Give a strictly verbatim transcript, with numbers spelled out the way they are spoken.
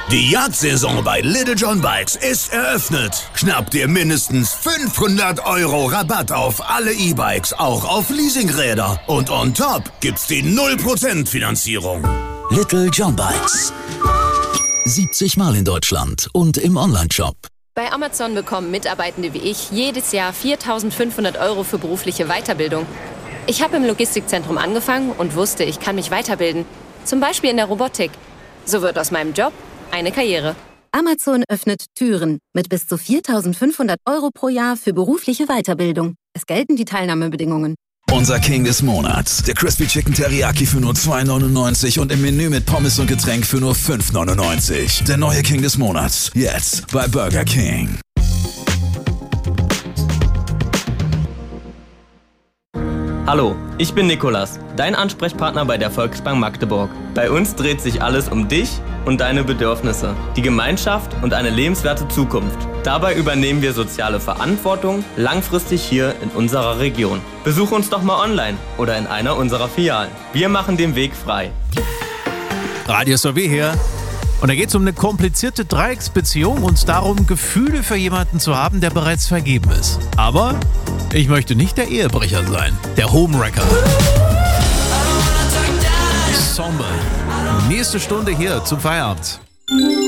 Die Jagdsaison bei Little John Bikes ist eröffnet. Schnapp dir mindestens fünfhundert Euro Rabatt auf alle E-Bikes, auch auf Leasingräder. Und on top gibt's die null Prozent Finanzierung. Little John Bikes. siebzig Mal in Deutschland und im Onlineshop. Bei Amazon bekommen Mitarbeitende wie ich jedes Jahr viertausendfünfhundert Euro für berufliche Weiterbildung. Ich habe im Logistikzentrum angefangen und wusste, ich kann mich weiterbilden. Zum Beispiel in der Robotik. So wird aus meinem Job eine Karriere. Amazon öffnet Türen mit bis zu viertausendfünfhundert Euro pro Jahr für berufliche Weiterbildung. Es gelten die Teilnahmebedingungen. Unser King des Monats. Der Crispy Chicken Teriyaki für nur zwei neunundneunzig und im Menü mit Pommes und Getränk für nur fünf neunundneunzig. Der neue King des Monats. Jetzt bei Burger King. Hallo, ich bin Nikolas, dein Ansprechpartner bei der Volksbank Magdeburg. Bei uns dreht sich alles um dich und deine Bedürfnisse, die Gemeinschaft und eine lebenswerte Zukunft. Dabei übernehmen wir soziale Verantwortung langfristig hier in unserer Region. Besuch uns doch mal online oder in einer unserer Filialen. Wir machen den Weg frei. Radio S O W hier. Und da geht es um eine komplizierte Dreiecksbeziehung und darum, Gefühle für jemanden zu haben, der bereits vergeben ist. Aber ich möchte nicht der Ehebrecher sein, der Homewrecker. Somber. Nächste Stunde hier zum Feierabend.